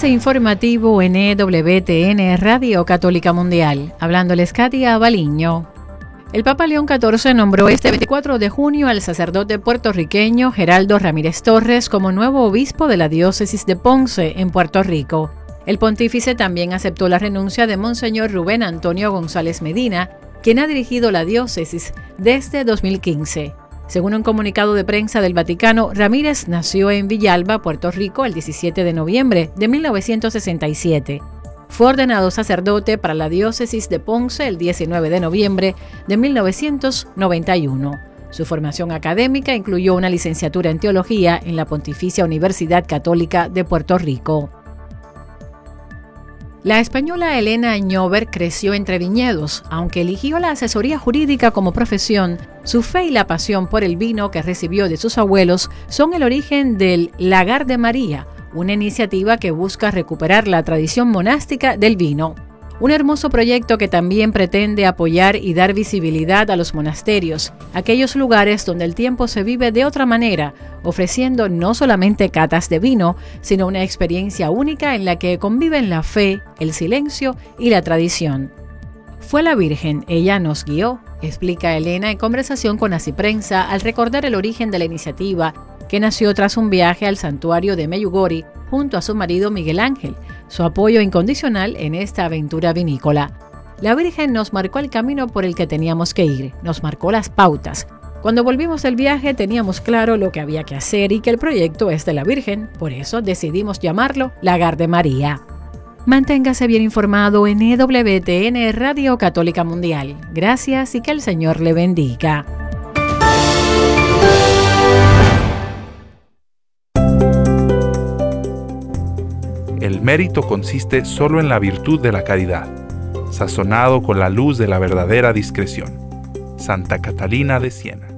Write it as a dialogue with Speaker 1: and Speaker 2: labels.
Speaker 1: Avance informativo en EWTN Radio Católica Mundial. Hablándoles Katia Baliño. El Papa León XIV nombró este 24 de junio al sacerdote puertorriqueño Geraldo Ramírez Torres como nuevo obispo de la diócesis de Ponce, en Puerto Rico. El pontífice también aceptó la renuncia de Monseñor Rubén Antonio González Medina, quien ha dirigido la diócesis desde 2015. Según un comunicado de prensa del Vaticano, Ramírez nació en Villalba, Puerto Rico, el 17 de noviembre de 1967. Fue ordenado sacerdote para la diócesis de Ponce el 19 de noviembre de 1991. Su formación académica incluyó una licenciatura en teología en la Pontificia Universidad Católica de Puerto Rico. La española Elena Ñover creció entre viñedos. Aunque eligió la asesoría jurídica como profesión, su fe y la pasión por el vino que recibió de sus abuelos son el origen del Lagar de María, una iniciativa que busca recuperar la tradición monástica del vino. Un hermoso proyecto que también pretende apoyar y dar visibilidad a los monasterios, aquellos lugares donde el tiempo se vive de otra manera, ofreciendo no solamente catas de vino, sino una experiencia única en la que conviven la fe, el silencio y la tradición. Fue la Virgen, ella nos guió, explica Elena en conversación con Asiprensa al recordar el origen de la iniciativa, que nació tras un viaje al santuario de Meyugori junto a su marido Miguel Ángel, su apoyo incondicional en esta aventura vinícola. La Virgen nos marcó el camino por el que teníamos que ir, nos marcó las pautas. Cuando volvimos del viaje teníamos claro lo que había que hacer y que el proyecto es de la Virgen, por eso decidimos llamarlo Lagar de María. Manténgase bien informado en EWTN Radio Católica Mundial. Gracias y que el Señor le bendiga.
Speaker 2: El mérito consiste solo en la virtud de la caridad, sazonado con la luz de la verdadera discreción. Santa Catalina de Siena.